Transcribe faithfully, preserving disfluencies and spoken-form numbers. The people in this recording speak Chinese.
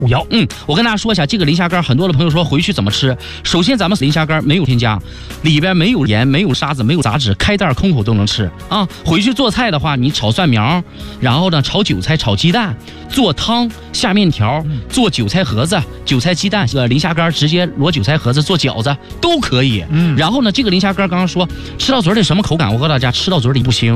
五幺， 嗯，我跟大家说一下，这个磷虾干，很多的朋友说回去怎么吃。首先，咱们磷虾干没有添加，里边没有盐，没有沙子，没有杂质，开袋空口都能吃啊。回去做菜的话，你炒蒜苗，然后呢炒韭菜、炒鸡蛋，做汤、下面条，做韭菜盒子、韭菜鸡蛋，呃，磷虾干直接裸韭菜盒子做饺子都可以。嗯，然后呢，这个磷虾干刚刚说吃到嘴里什么口感？我告诉大家，吃到嘴里不腥。